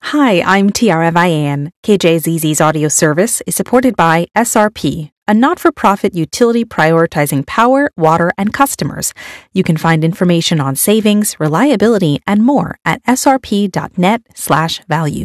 Hi, I'm Tiara Vian. KJZZ's audio service is supported by SRP, a not-for-profit utility prioritizing power, water, and customers. You can find information on savings, reliability, and more at srp.net/value.